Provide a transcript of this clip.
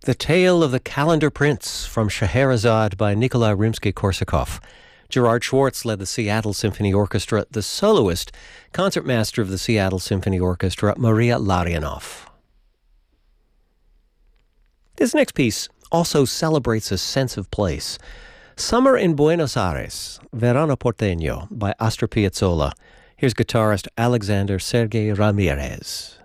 The Tale of the Calendar Prince from Scheherazade by Nikolai Rimsky-Korsakov. Gerard Schwartz led the Seattle Symphony Orchestra. The soloist, concertmaster of the Seattle Symphony Orchestra, Maria Larionov. This next piece also celebrates a sense of place. Summer in Buenos Aires, Verano Porteño by Astor Piazzolla. Here's guitarist Alexander Sergei Ramirez.